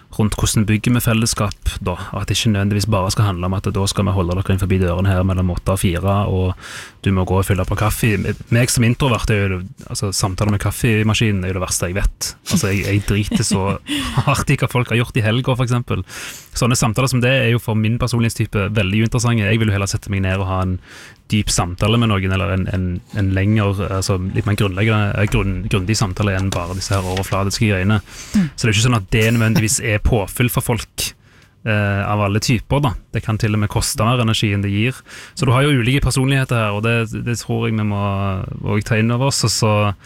rundt hvordan bygger vi fellesskap da, at det ikke nødvendigvis bare skal handle om at da skal vi holde dere inn forbi dørene her mellom 8 og 4, og du må gå og fylle på kaffe. Meg som introvert altså samtaler med kaffemaskinen det verste jeg vet. Altså jeg driter så hardt i hva folk har gjort i helger for eksempel. Sånne samtaler som det jo for min personlighetstype veldig interessante. Jeg vil jo heller sette meg ned og ha en dyp samtale med noen, eller en lengre, altså litt mer grundig samtale enn bare disse her overfladiske greiene. Så det ikke sånn at det nødvendigvis påfyll for folk av alle typer da. Det kan til og med koste mer energi enn det gir. Så du har jo ulike personligheter her, og det tror jeg vi må også ta inn over oss, og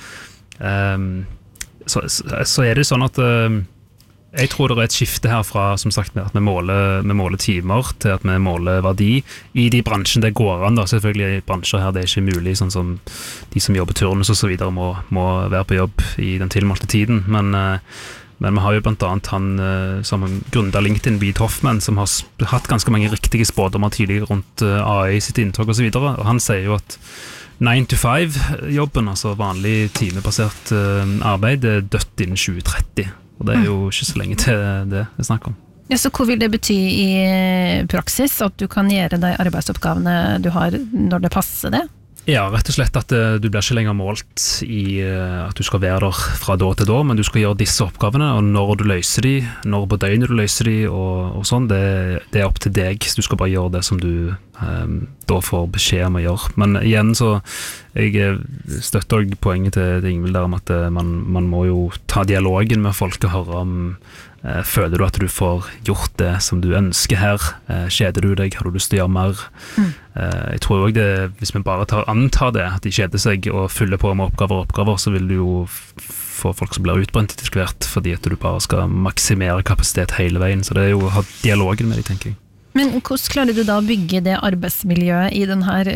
så det sånn at jeg tror det et skifte her fra, som sagt, at vi måler timer til at vi måler verdi i de bransjene det går an. Da. Selvfølgelig i bransjer her det ikke mulig, sånn som de som jobber turnus og så videre må være på jobb i den tilmålte tiden. Men vi har jo blant annet han som grunnet LinkedIn, Reid Hoffman, som har hatt ganske mange riktige spådommer tidligere rundt AI sitt inntog og så videre. Og han sier jo at 9-to-5-jobben, altså vanlig timebasert arbeid, dødt innen 2030. Og det jo ikke så lenge til det vi snakker om. Ja, så hva vil det bety i praksis, at du kan gjøre de arbeidsoppgavene du har når det passer det? Ja, rett og slett at du blir ikke lenger målt i at du skal være der fra da til da, men du skal gjøre disse oppgavene, og når du løser de, når på døgnet du løser de, og sånn, det opp til deg. Du skal bare gjøre det som du da får beskjed om å gjøre. Men igjen så, jeg støtter også poenget til Ingvild der om at man må jo ta dialogen med folk og høre om føler du at du får gjort det som du ønsker her? Kjeder du deg? Har du lyst til å gjøre mer? Jeg tror også det, hvis vi bare antar det, at de kjeder seg og fyller på med oppgaver, så vil du jo få folk som blir utbrent etter hvert, fordi at du bare skal maksimere kapasitet hele veien. Så det jo å ha dialogen med dem, tenker jeg. Men hvordan klarer du da å bygge det arbeidsmiljøet i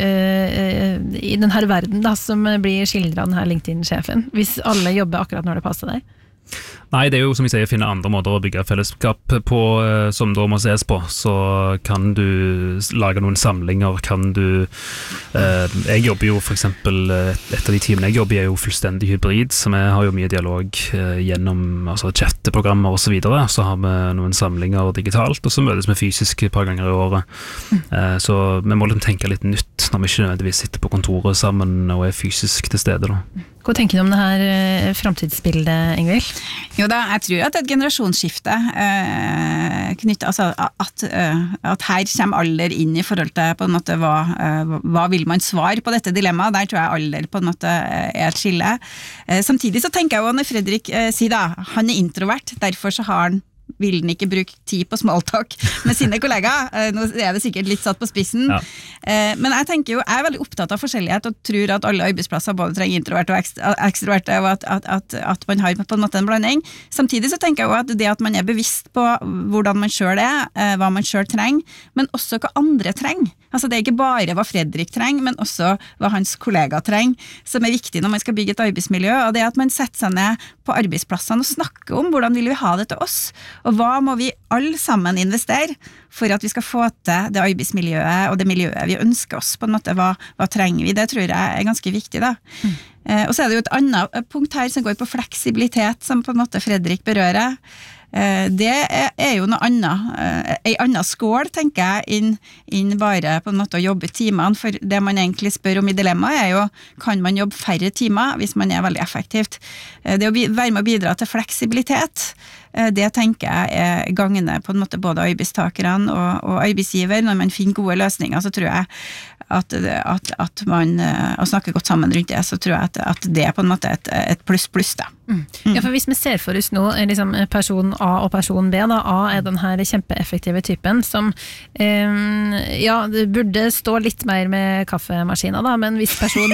denne verden da, som blir skildret av denne LinkedIn-sjefen, hvis alle jobber akkurat når det passer deg? Nei, det jo som jeg sier, finne andre måter å bygge fellesskap på som da må ses på. Så kan du lage noen samlinger, kan du jeg jobber jo for eksempel, et av de teamene jeg jobber jo fullstendig hybrid, så vi har jo mye dialog gjennom altså chatteprogrammer og så videre. Så har vi noen samlinger digitalt, og så møtes vi fysisk et par ganger i året. Så vi må liksom tenke litt nytt når vi ikke nødvendigvis sitter på kontoret sammen og fysisk til stede da. Hva tenker du om det her fremtidsbildet, Ingvild? Jo da, jeg tror at et generasjonsskifte knyttet, altså at her kommer alder inn i forhold til på en måte hva vil man svare på dette dilemmaet, der tror jeg alder på en måte et skille. Samtidig så tenker jeg jo når Fredrik sier da, han introvert, derfor så har han vil den ikke bruke tid på smalltalk med sine kollegaer. Nå det sikkert litt satt på spissen. Ja. Men jeg tenker jo, jeg veldig opptatt av forskjellighet og tror at alle arbeidsplasser både trenger introverte og ekstroverte, og at man har på en måte en blanding. Samtidig så tenker jeg jo at det at man bevisst på hvordan man selv hva man selv trenger, men også hva andre trenger. Altså det ikke bare hva Fredrik trenger, men også hva hans kollega trenger, som viktig når man skal bygge et arbeidsmiljø, og det at man setter seg ned på arbeidsplassene og snakker om hvordan vil vi ha det til oss, og hva må vi alle sammen investere for at vi skal få til det arbeidsmiljøet og det miljøet vi ønsker oss, på en måte, hva trenger vi? Det tror jeg ganske viktig da. Og så det jo et annet punkt her som går på fleksibilitet, som på en måte Fredrik berører. Det jo noe annet, en annen skål, tenker jeg, inn bare på en måte å jobbe timene, for det man egentlig spør om i dilemmaet jo, kan man jobbe færre timer hvis man veldig effektivt? Det å være med å bidra til fleksibilitet, det tenker jeg gagner på en måte både arbeidstakerne og arbeidsgiver. Når man finner gode løsninger, så tror jeg at man å snakke godt sammen rundt det, så tror jeg at det på en måte et pluss da. Ja, for hvis vi ser for oss nå liksom person A og person B da, A den her kjempeeffektive typen som det burde stå litt mer med kaffemaskiner da, men hvis person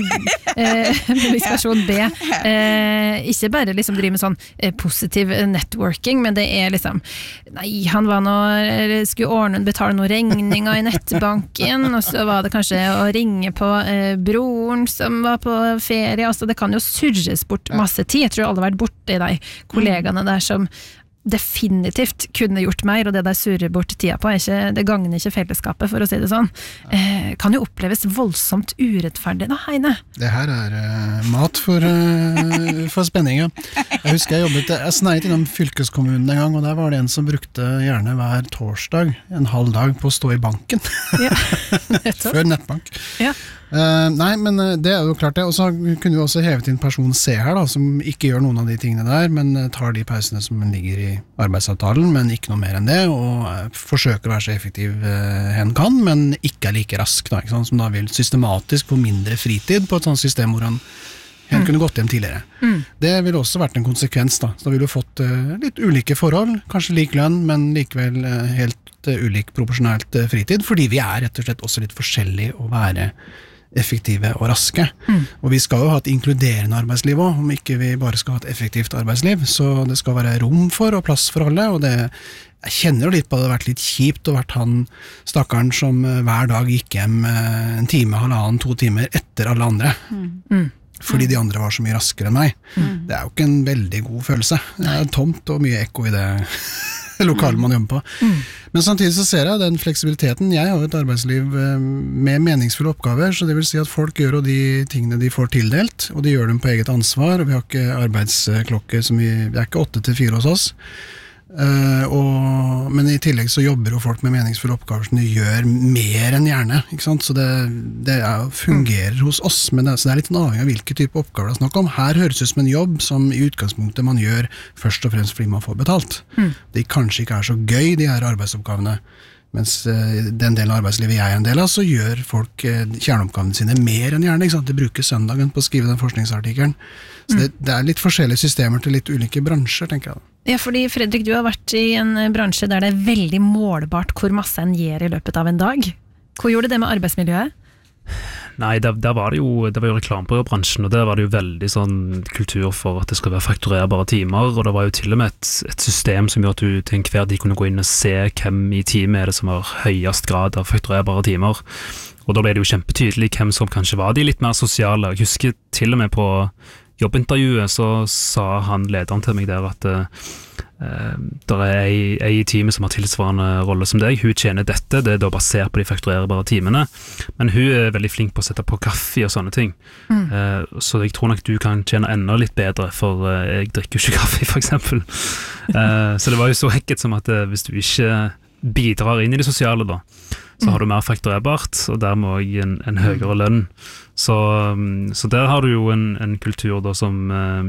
B ikke bare liksom driver med sånn positiv networking, men det liksom han var skulle betale noen regninger i nettbanken, og så var det kanskje å ringe på broren som var på ferie, altså det kan jo surres bort masse tid. Jeg tror alle har vært borte i de kollegaene der som definitivt kunne gjort mer, og det der surrer bort tida på, det gagner ikke fellesskapet, for å si det sånn, kan jo oppleves voldsomt urettferdig da, Heine. Det her mat for spenning, ja. Jeg husker jeg sneit innom fylkeskommunen en gang, og der var det en som brukte gjerne hver torsdag en halv dag på å stå i banken. Ja, før nettbank. Ja. Nei, men det jo klart det, og så kunne vi også hevet inn person C her da, som ikke gjør noen av de tingene der, men tar de pausene som ligger i arbeidsavtalen, men ikke noe mer enn det, og forsøker å være så effektiv hen kan, men ikke like rask da, ikke sant? Som da vil systematisk få mindre fritid på et sånt system hvor han kunne gått hjem tidligere. Det ville også vært en konsekvens da, så da ville du fått litt ulike forhold, kanskje lik lønn, men likevel helt ulik proporsjonalt fritid, fordi vi rett og slett også litt forskjellige å være effektive og raske. Og vi skal jo ha et inkluderende arbeidsliv også, om ikke vi bare skal ha et effektivt arbeidsliv, så det skal være rom for og plass for alle, og jeg kjenner jo litt på at det har vært litt kjipt å vært han stakkaren som hver dag gikk hjem en time, halvannen, 2 timer etter alle andre. Fordi de andre var så mye raskere enn meg. Det jo ikke en veldig god følelse. Det tomt og mye ekko i det lokalet man jobber på. Men samtidig så ser jeg den fleksibiliteten. Jeg har jo et arbeidsliv med meningsfulle oppgaver, så det vil si at folk gjør de tingene de får tildelt, og de gjør dem på eget ansvar, og vi har ikke arbeidsklokke som vi ikke 8 til 4 hos oss. Men i tillegg så jobber jo folk med meningsfulle oppgaver som de gjør mer enn gjerne, ikke sant? Så det fungerer hos oss, men så det litt avhengig av hvilke type oppgaver det snakk om. Her høres ut som en jobb som i utgangspunktet man gjør først og fremst fordi man får betalt. Det kanskje ikke så gøy, de her arbeidsoppgavene, mens den delen av arbeidslivet jeg en del av, så gjør folk kjerneoppgavene sine mer enn gjerne, ikke sant? De bruker søndagen på å skrive den forskningsartikkelen. Så det litt forskjellige systemer til litt ulike bransjer, tenker jeg da. Ja, fordi Fredrik, du har vært i en bransje der det veldig målbart hvor masse en gjør i løpet av en dag. Hvor gjorde det med arbeidsmiljøet? Nei, der var det jo reklamebransjen, og der var det jo veldig sånn kultur for at det skal være fakturerbare timer, og det var jo til og med et system som gjør at du til enhver tid kunne gå inn og se hvem i teamet det som har høyest grad av fakturerbare timer. Og da ble det jo kjempetydelig hvem som kanskje var de litt mer sosiale. Jeg husker til og med på jobbintervjuet så sa han lederen til meg der at det ei i teamet som har tilsvarende rolle som deg, hun tjener dette, det da basert på de fakturerbare timene, men hun veldig flink på å sette på kaffe og sånne ting, så jeg tror nok du kan tjene enda litt bedre, for jeg drikker jo ikke kaffe for eksempel, så det var jo så ekkelt som at hvis du ikke bidrar inn i det sosiale da, så har du mer fakturerbart, og dermed også en høyere lønn. Så der har du jo en kultur da som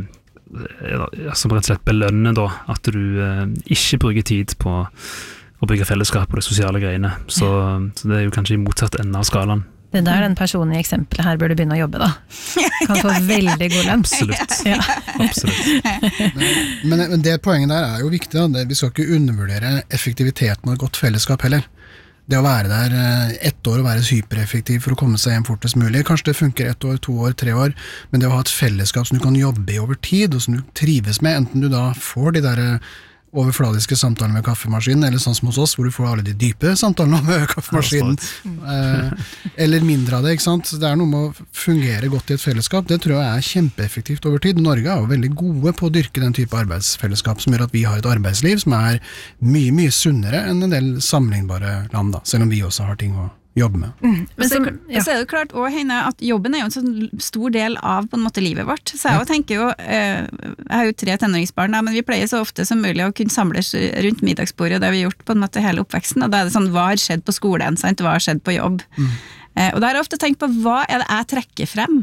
rett og slett belønner da, at du ikke bruker tid på å bygge fellesskap og det sosiale greiene. Så det jo kanskje i motsatt ende av skalaen. Det der den personen i eksempelet her burde begynne å jobbe da. Kan få veldig god lønn. Absolutt. Ja. Absolutt. Men det poenget der jo viktig da. Vi skal ikke undervurdere effektiviteten av et godt fellesskap heller. Det å være der 1 år og være hypereffektiv for å komme seg hjem fortest mulig, kanskje det funker 1 år, 2 år, 3 år, men det å ha et fellesskap som du kan jobbe i over tid, og som du trives med, enten du da får de der overfladiske samtalene med kaffemaskinen, eller sånn som hos oss, hvor du får alle de dype samtalene med kaffemaskinen, eller mindre av det, ikke sant? Det noe med å fungere godt i et fellesskap, det tror jeg kjempeeffektivt over tid. Norge jo veldig gode på å dyrke den type arbeidsfellesskap som gjør at vi har et arbeidsliv som mye, mye sunnere enn en del sammenlignbare land da, selv om vi også har ting å jobbe med. Men så det jo klart også, Heine, at jobben jo en sånn stor del av på en måte livet vårt. Så jeg tenker jo, jeg har jo 3 tenåringsbarn, men vi pleier så ofte som mulig å kunne samles rundt middagsbordet, og det har vi gjort på en måte hele oppveksten, og da det sånn, hva har skjedd på skolen, sant? Hva har skjedd på jobb? Og da har jeg ofte tenkt på, hva det jeg trekker frem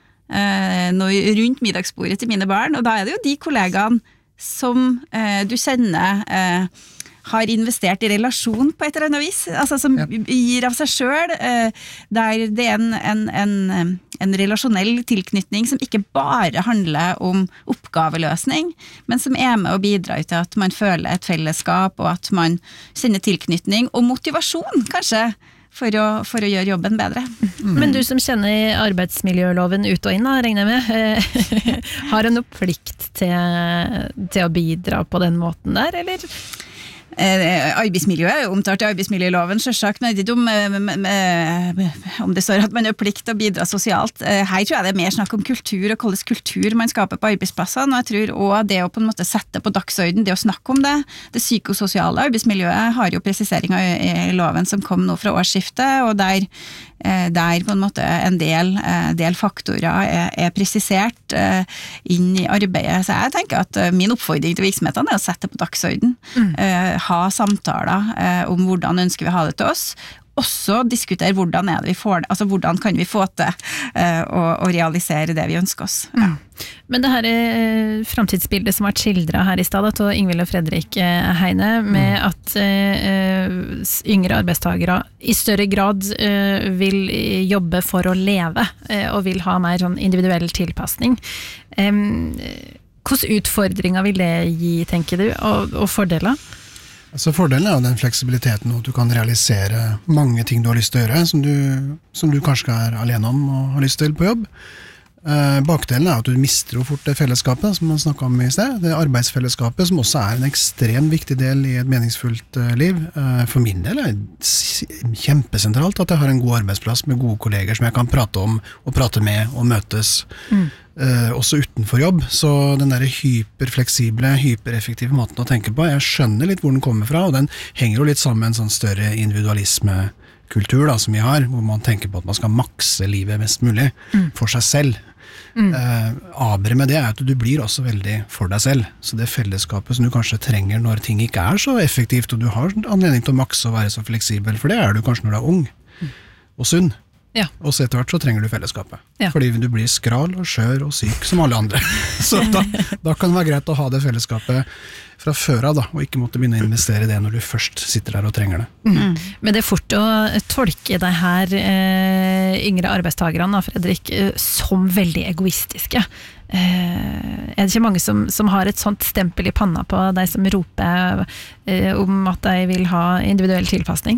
rundt middagsbordet til mine barn, og da det jo de kollegaene som du kjenner har investert i relasjon på et eller annet vis, altså som gir av seg selv, der det en relasjonell tilknytning som ikke bare handler om oppgaveløsning, men som med å bidra til at man føler et fellesskap, og at man kjenner tilknytning og motivasjon, kanskje, for å gjøre jobben bedre. Men du som kjenner arbeidsmiljøloven ut og inn, regner jeg med, har en noe plikt til å bidra på den måten der, eller? Arbeidsmiljøet jo omtalt i arbeidsmiljøloven, selvsagt, men jeg vet ikke om det står at man har plikt til å bidra sosialt. Her tror jeg det mer snakk om kultur, og hvordan kultur man skaper på arbeidsplassene, og jeg tror også det å på en måte sette på dagsorden, det å snakke om det psykososiale arbeidsmiljøet har jo presiseringer i loven som kom nå fra årsskiftet, og der på en måte en del faktorer er presisert inn i arbeidet. Så jeg tenker at min oppfordring til virksomhetene er å sette på dagsorden, ha samtaler om hvordan ønsker vi å ha det til oss, også diskutere hvordan er det vi får det, altså hvordan kan vi få til å realisere det vi ønsker oss. Ja. Men det her fremtidsbildet som var skildret her i stedet av Ingvild og Fredrik Heine, med at yngre arbeidstagere i større grad vil jobbe for å leve, og vil ha mer sånn individuell tilpasning. Hvilke utfordringer vil det gi, tenker du, og fordeler? Altså fordelen er jo den fleksibiliteten, at du kan realisere mange ting du har lyst til å gjøre, som du kanskje er alene om og har lyst til på jobb. Bakdelen er at du mister jo fort det fellesskapet, som man snakket om i sted. Det arbeidsfellesskapet, som også er en ekstremt viktig del i et meningsfullt liv. For min del er det kjempesentralt at jeg har en god arbeidsplass med gode kolleger som jeg kan prate om, og prate med, og møtes. Også utenfor jobb, så den der hyperfleksible, hypereffektive måten å tenke på, jeg skjønner litt hvor den kommer fra, og den henger jo litt sammen med en sånn større individualismekultur da, som vi har, hvor man tenker på at man skal makse livet mest mulig for seg selv. Aberet med det er at du blir også veldig for deg selv, så det fellesskapet som du kanskje trenger når ting ikke er så effektivt, og du har anledning til å makse og være så fleksibel, for det er du kanskje når du er ung og sunn. Ja. Og så etter hvert så trenger du fellesskapet, fordi du blir skral og skjør og syk som alle andre. Så da kan det være greit å ha det fellesskapet fra før av da, og ikke måtte begynne å investere i det når du først sitter der og trenger det. Men det er fort å tolke de her yngre arbeidstagerne, Fredrik, som veldig egoistiske. Er det ikke mange som har et sånt stempel i panna på de som roper om at de vil ha individuell tilpasning?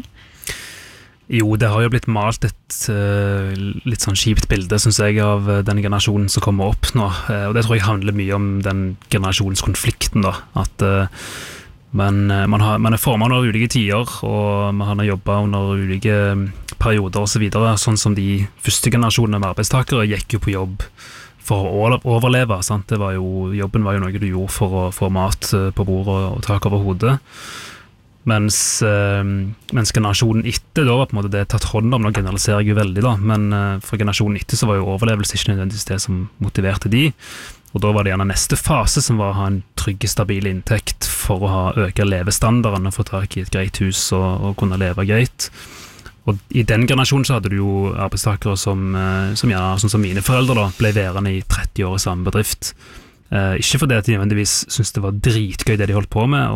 Jo, det har jo blitt malt et litt sånn kjipt bilde, synes jeg, av den generasjonen som kommer opp nå, og det tror jeg handler mye om den generasjonskonflikten da, at man er formet under ulike tider, og man har jobbet under ulike perioder og så videre, sånn som de første generasjonene med arbeidstakere gikk jo på jobb for å overleve, sant? Jobben var jo noe du gjorde for å få mat på bordet og tak over hodet. Mens generasjonen etter da var på en måte det tatt hånd om, nå generaliserer jeg jo veldig da, men for generasjonen etter så var jo overlevelse ikke nødvendigvis det som motiverte de, og da var det gjerne neste fase som var å ha en trygg, stabil inntekt for å øke levestandarden og få tak i et greit hus og kunne leve greit. Og i den generasjonen så hadde du jo arbeidstakere som gjerne, sånn som mine foreldre da, ble værende i 30 år i samme bedrift. Ikke fordi at de nødvendigvis syntes det var dritgøy det de holdt på med,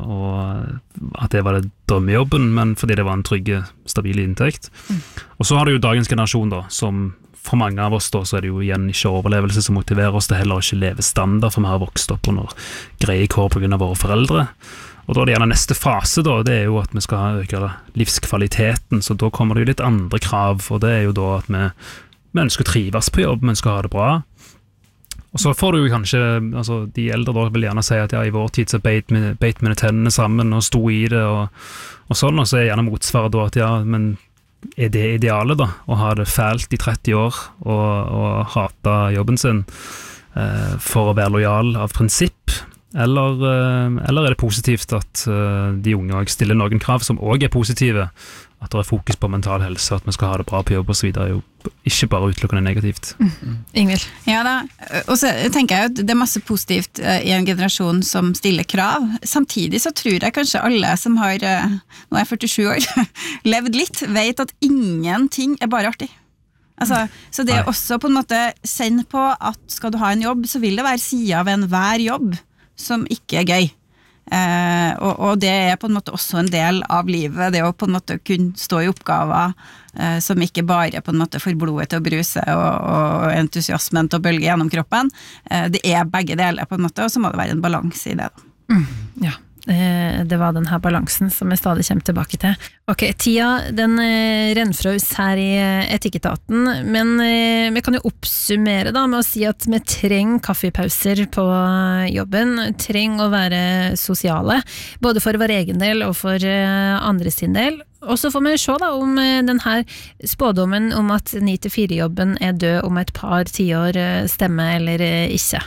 og at det var det drømmejobben, men fordi det var en trygg, stabil inntekt. Og så har du jo dagens generasjon da, som for mange av oss da, så er det jo igjen ikke overlevelse som motiverer oss, det er heller ikke levestandard, for vi har vokst opp under greie kår på grunn av våre foreldre. Og da er det gjerne neste fase da, det er jo at vi skal øke livskvaliteten, så da kommer det jo litt andre krav, og det er jo da at vi ønsker å trives på jobb, vi skal ha det bra. Og så får du jo kanskje, altså de eldre da vil gjerne si at ja, i vår tid så beit vi tennene sammen og sto i det og sånn, og så er gjerne motsvaret da at ja, men er det idealet da, å ha det fælt i 30 år og hate jobben sin for å være lojal av prinsipp, eller er det positivt at de unge også stiller noen krav som også er positive, at det er fokus på mental helse, at vi skal ha det bra på jobb og så videre, er jo ikke bare utelukkende negativt. Ingvild? Ja da, og så tenker jeg at det er masse positivt i en generasjon som stiller krav. Samtidig så tror jeg kanskje alle som har, nå er jeg 47 år, levd litt, vet at ingenting er bare artig. Altså, så det er også på en måte send på at skal du ha en jobb, så vil det være siden av enhver jobb som ikke er gøy. Og det er på en måte også en del av livet, det å på en måte kunne stå i oppgaver som ikke bare på en måte får blodet til å bruse og entusiasmen til å bølge gjennom kroppen. Det er begge deler på en måte, og så må det være en balanse i det da. Ja. Det var den her balansen som jeg stadig kommer tilbake til. Ok, tida den renner fra oss her i Etikketaten, men vi kan jo oppsummere da med å si at vi trenger kaffepauser på jobben, trenger å være sosiale, både for vår egen del og for andre sin del. Og så får vi se da om den her spådommen om at 9-4-jobben er død om et par tiår stemmer eller ikke.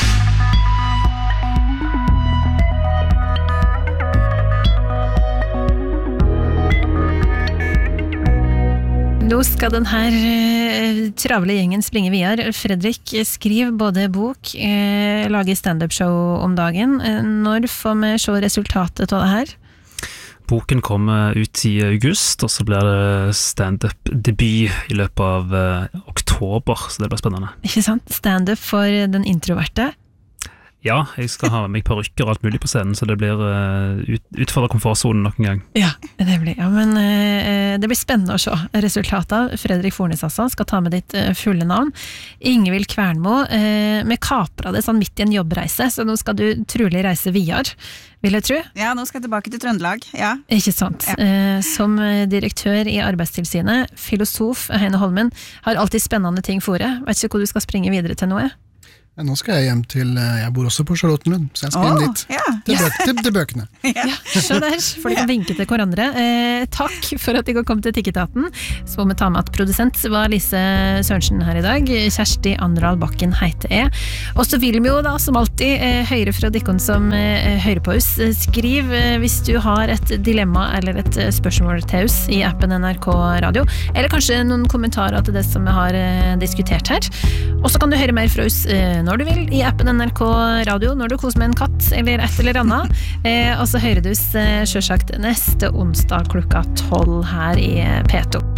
Nå skal den her travle gjengen springe videre. Fredrik, skriv både bok, lage stand-up-show om dagen. Når får vi se resultatet av det her? Boken kommer ut i august, og så blir det stand-up-debut i løpet av oktober, så det blir spennende. Ikke sant? Stand-up for den introverte. Ja, jeg skal ha med meg parykker og alt mulig på scenen, så det blir utfordret komfortzonen nok en gang. Ja, det blir spennende å se resultatet. Fredrik Fornes altså, skal ta med ditt fulle navn. Ingvild Kvernmo, vi kapret det sånn midt i en jobbreise, så nå skal du trolig reise videre, vil jeg tro. Ja, nå skal jeg tilbake til Trøndelag, ja. Ikke sant. Ja. Som direktør i Arbeidstilsynet, filosof Heine Holmen, har alltid spennende ting for deg. Vet ikke hvor du skal springe videre til noe? Nå skal jeg hjem til, jeg bor også på Charlottenlund, så jeg skal hjem dit, ja. til bøkene. Ja, så der, for de kan vinke til hverandre. Takk for at dere kom til Etikketaten. Så må vi ta med at produsent var Lise Sørensen her i dag. Kjersti Andral Bakken heter jeg. Og så vil vi jo da, som alltid, høre fra dikkon som hører på oss. Skriv hvis du har et dilemma eller et spørsmål til oss i appen NRK Radio, eller kanskje noen kommentarer til det som vi har diskutert her. Og så kan du høre mer fra oss når du vil, i appen NRK Radio, når du koser med en katt eller et eller annet. Og så hører du selvsagt neste onsdag klokka 12 her i P2.